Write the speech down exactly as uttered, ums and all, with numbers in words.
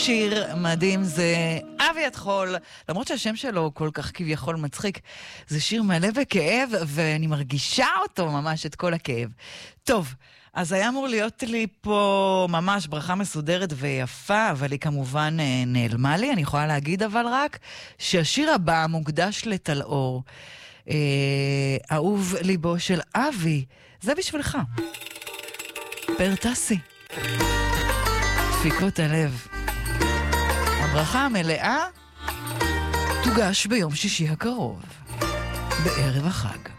שיר מדהים, זה אבי התחול, למרות שהשם שלו כל כך כביכול מצחיק, זה שיר מלא בכאב, ואני מרגישה אותו ממש, את כל הכאב. טוב, אז היה אמור להיות לי פה ממש ברכה מסודרת ויפה, אבל היא כמובן נעלמה לי. אני יכולה להגיד אבל רק שהשיר הבא מוקדש לטלאור, אה, אהוב ליבו של אבי, זה בשבילך. פרטסי, דפיקות הלב. הברכה המלאה תוגש ביום שישי הקרוב, בערב החג.